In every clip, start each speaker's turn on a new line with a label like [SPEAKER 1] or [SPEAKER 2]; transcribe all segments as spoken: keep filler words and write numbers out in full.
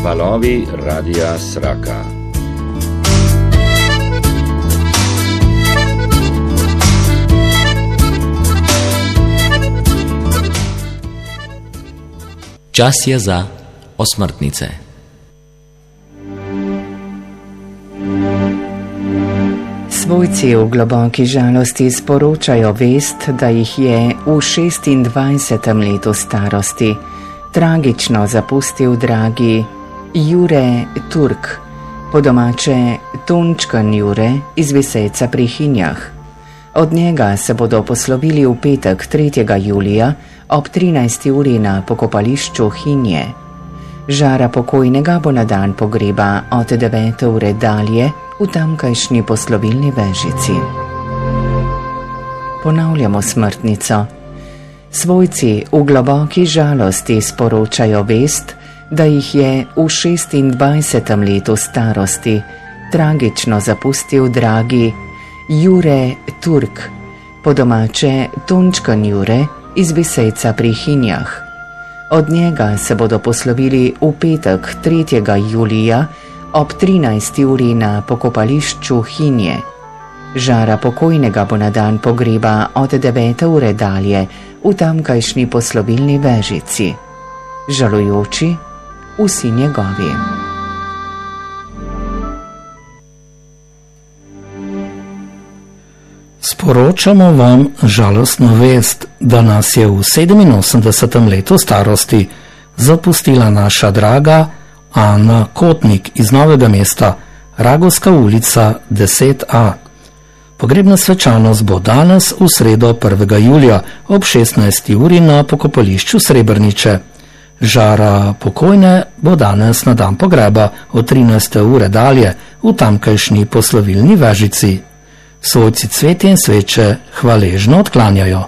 [SPEAKER 1] Valovi Radia Sraka.
[SPEAKER 2] Čas je za osmrtnice.
[SPEAKER 3] Svojci v globoki žalosti sporočajo vest, da jih je v šestindvajsetem letu starosti tragično zapustil dragi Jure Turk, po domače Tončkan Jure iz Visejca pri Hinjah. Od njega se bodo poslovili v petek tretjega julija ob trinajsti uri na pokopališču Hinje. Žara pokojnega bo na dan pogreba od devete ure dalje v tamkajšnji poslovilni vežici. Ponavljamo smrtnico. Svojci v globoki žalosti sporočajo vest, da jih je v šestindvajsetem letu starosti tragično zapustil dragi Jure Turk, po domače Tončkan Jure iz Visejca pri Hinjah. Od njega se bodo poslovili v petek tretjega julija ob trinajsti uri na pokopališču Hinje. Žara pokojnega bo na dan pogreba od devete ure dalje v tamkajšnji poslovilni vežici. Žalujoči vsi njegovi.
[SPEAKER 4] Sporočamo vam žalostno vest, da nas je v sedeminosemdesetem letu starosti zapustila naša draga Ana Kotnik iz Novega mesta, Ragovska ulica deset a. Pogrebna svečanost bo danes v sredo prvega julija ob šestnajsti uri na pokopališču Srebrniče. Žara pokojne bo danes na dan pogreba od trinajste ure dalje v tamkajšnji poslovilni vežici. Svojci cvetje in sveče hvaležno odklanjajo.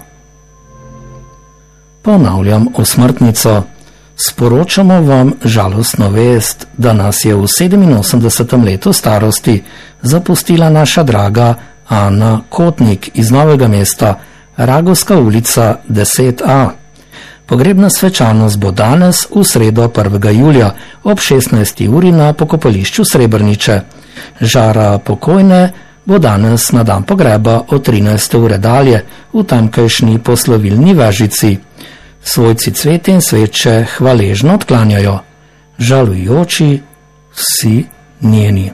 [SPEAKER 4] Ponavljam osmrtnico. Sporočamo vam žalostno vest, da nas je v sedeminosemdesetem letu starosti zapustila naša draga Ana Kotnik iz Novega mesta, Ragovska ulica deset a. Pogrebna svečanost bo danes v sredo prvega julija ob šestnajsti uri na pokopališču Srebrniče. Žara pokojne bo danes na dan pogreba od trinajste ure dalje v tamkajšnji poslovilni vežici. Svojci cvetje in sveče hvaležno odklanjajo. Žalujoči vsi njeni.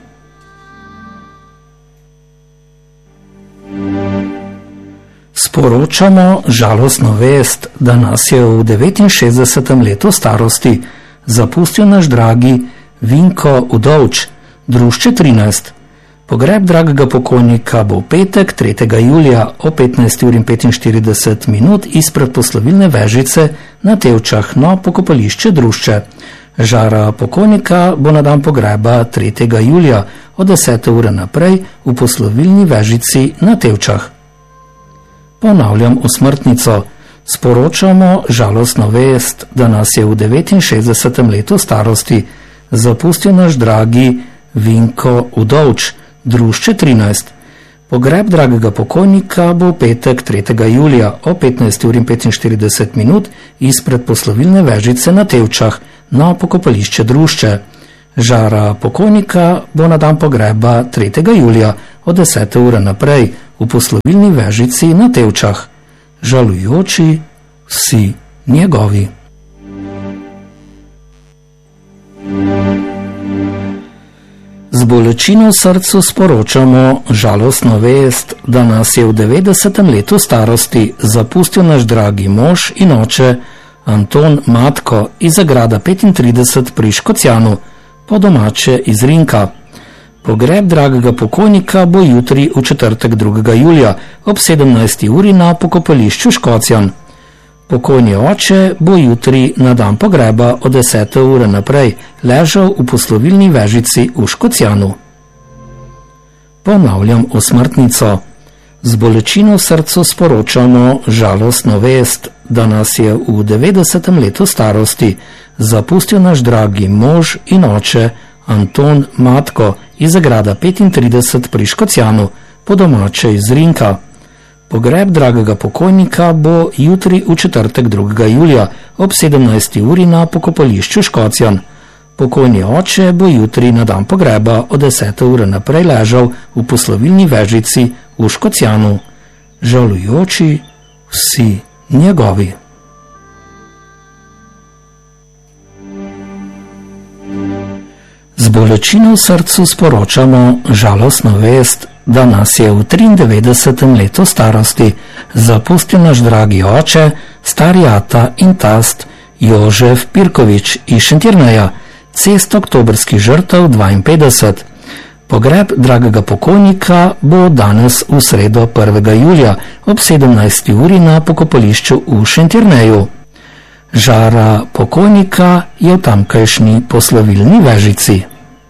[SPEAKER 4] Sporočamo žalostno vest, da nas je v devetinšestdesetem letu starosti zapustil naš dragi Vinko Udovč, drušče trinajst. Pogreb dragega pokojnika bo v petek tretjega julija o petnajsti uri in petinštirideset minut izpred poslovilne vežice na Tevčah na pokopališče drušče. Žara pokojnika bo na dan pogreba tretjega julija od desete ure naprej v poslovilni vežici na Tevčah. Ponavljam osmrtnico. Sporočamo žalostno vest, da nas je v devetinšestdesetem letu starosti zapustil naš dragi Vinko Udovč, drušče trinajst. Pogreb dragega pokojnika bo v petek tretjega julija o petnajsti uri in petinštirideset minut izpred poslovilne vežice na Tevčah na pokopališče drušče. Žara pokojnika bo na dan pogreba tretjega julija od desete ure naprej v poslovilni vežici na Tevčah. Žalujoči vsi njegovi. Z bolečino v srcu sporočamo žalostno vest, da nas je v devetdesetem letu starosti zapustil naš dragi mož in oče Anton Matko iz Zagrada petintrideset pri Škocjanu, po domače iz Rinka. Pogreb dragega pokojnika bo jutri v četrtek drugega julija ob sedemnajsti uri na pokopališču Škocjan. Pokojni oče bo jutri na dan pogreba od desete ure naprej ležal v poslovilni vežici v Škocjanu. Ponavljam osmrtnico. Z bolečino v srcu sporočamo žalostno vest, da nas je v devetdesetem letu starosti zapustil naš dragi mož in oče Anton Matko iz Zagrada petintrideset pri Škocjanu, po domače iz Rinka. Pogreb dragega pokojnika bo jutri v četrtek drugega julija ob sedemnajsti uri na pokopališču Škocjan. Pokojni oče bo jutri na dan pogreba od desete ure naprej ležal v poslovilni vežici v Škocjanu, žalujoči vsi njegovi. Z bolečino v srcu sporočamo žalostno vest, da nas je v triindevetdesetem letu starosti zapustil naš dragi oče, stari ata in tast Jožef Pirkovič iz Šentjerneja, cest oktobrskih žrtev dvainpetdeset. Pogreb dragega pokojnika bo danes v sredo prvega julija ob sedemnajsti uri na pokopališču v Šentjerneju. Žara pokojnika je v tamkajšnji poslovilni vežici.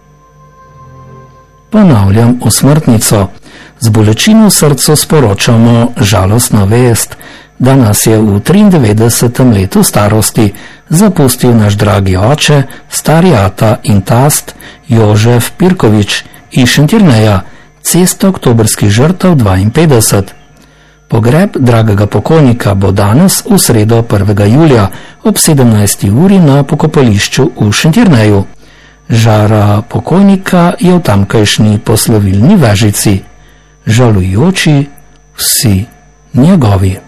[SPEAKER 4] Ponavljam osmrtnico. Z bolečino v srcu sporočamo žalostno vest, da nas je v triindevetdesetem letu starosti zapustil naš dragi oče, stari ata in tast Jožef Pirkovič iz Šentjerneja, cesta oktobrskih žrtev dvainpetdeset. Pogreb dragega pokojnika bo danes v sredo prvega julija ob sedemnajsti uri na pokopališču v Šentjerneju. Žara pokojnika je v tamkajšnji poslovilni vežici, žalujoči vsi njegovi.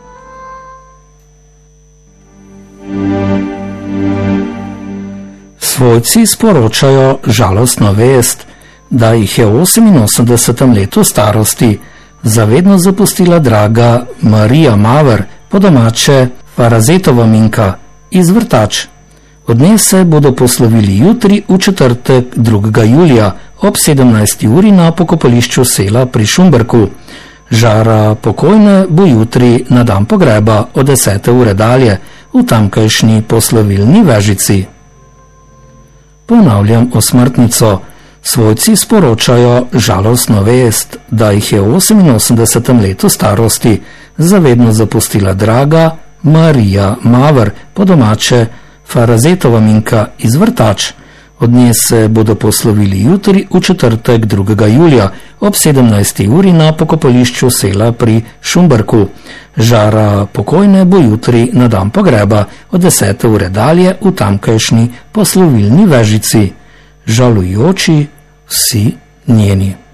[SPEAKER 4] Svojci sporočajo žalostno vest, da jih je v oseminosemdesetem letu starosti zavedno zapustila draga Marija Maver, po domače Farazetova Minka iz Vrtač. Od nje se bodo poslovili jutri v četrtek drugega julija ob sedemnajsti uri na pokopališču sela pri Šumberku. Žara pokojne bo jutri na dan pogreba od desete ure dalje v tamkajšnji poslovilni vežici. Ponavljam osmrtnico. Svojci sporočajo žalostno vest, da jih je v oseminosemdesetem letu starosti zavedno zapustila draga Marija Maver, po domače Farazetova Minka iz Vrtač. Od nje se bodo poslovili jutri v četrtek drugega julija ob sedemnajsti uri na pokopališču sela pri Šumberku. Žara pokojne bo jutri na dan pogreba od desete ure dalje v tamkajšnji poslovilni vežici, žalujoči vsi njeni.